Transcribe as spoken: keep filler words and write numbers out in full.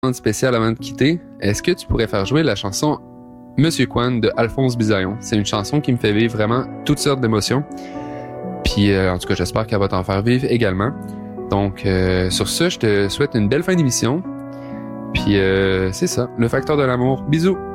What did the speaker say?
spéciale avant de quitter, est-ce que tu pourrais faire jouer la chanson Monsieur Kwan de Alphonse Bisaillon? C'est une chanson qui me fait vivre vraiment toutes sortes d'émotions. Puis euh, en tout cas, j'espère qu'elle va t'en faire vivre également. Donc euh, sur ce, je te souhaite une belle fin d'émission. Puis euh, c'est ça, le facteur de l'amour. Bisous!